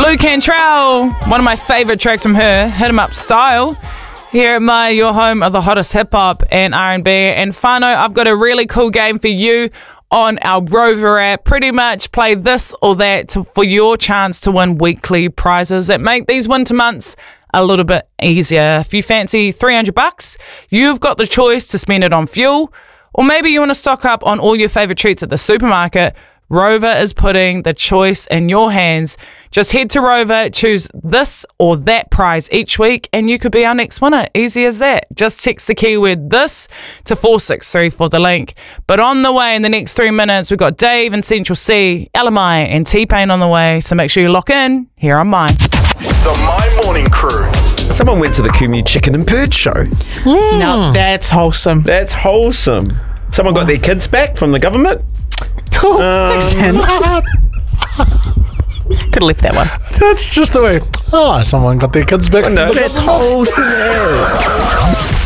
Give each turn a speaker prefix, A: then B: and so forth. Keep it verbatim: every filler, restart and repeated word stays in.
A: Blue Cantrell, one of my favourite tracks from her, Hit 'Em Up Style. Here at my, your home of the hottest hip-hop and R and B. And Fano, I've got a really cool game for you on our Rover app. Pretty much play this or that to, for your chance to win weekly prizes that make these winter months a little bit easier. If you fancy three hundred bucks, you've got the choice to spend it on fuel, or maybe you want to stock up on all your favourite treats at the supermarket. Rover is putting the choice in your hands. Just head to Rover, choose this or that prize each week, and you could be our next winner. Easy as that. Just text the keyword this to four six three for the link. But on the way in the next three minutes, we've got Dave and Central C, L M I and T-Pain on the way. So make sure you lock in here on Mine.
B: The My Morning Crew.
C: Someone went to the Kumu Chicken and Bird Show.
A: Mm. Now that's wholesome.
C: That's wholesome. Someone got their kids back from the government.
A: Cool. Um, Thanks, Sam. Could have left that one.
D: That's just the way. Oh, someone got their kids back.
C: Oh, no, that's wholesome.